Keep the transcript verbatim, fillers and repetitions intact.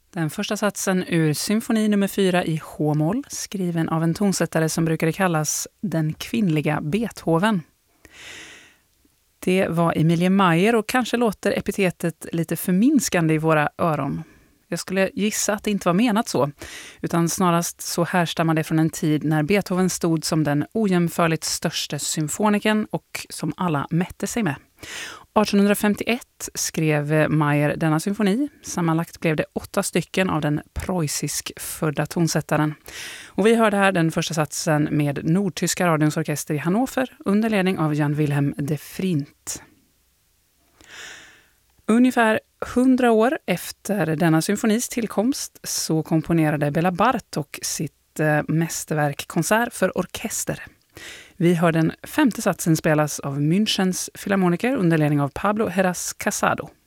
Den första satsen ur symfoni nummer fyra i H-moll, skriven av en tonsättare som brukade kallas den kvinnliga Beethoven. Det var Emilie Meyer och kanske låter epitetet lite förminskande i våra öron. Jag skulle gissa att det inte var menat så, utan snarast så härstammar det från en tid när Beethoven stod som den ojämförligt största symfoniken och som alla mätte sig med. artonhundrafemtioett skrev Meyer denna symfoni. Sammanlagt blev det åtta stycken av den preussisk födda tonsättaren. Och vi hörde här den första satsen med Nordtyska radions orkester i Hannover under ledning av Jan Wilhelm de Vriend. Ungefär hundra år efter denna symfonis tillkomst så komponerade Bela Bartók sitt eh, mästerverk Konsert för orkester. Vi hör den femte satsen spelas av Münchens filharmoniker under ledning av Pablo Heras Casado.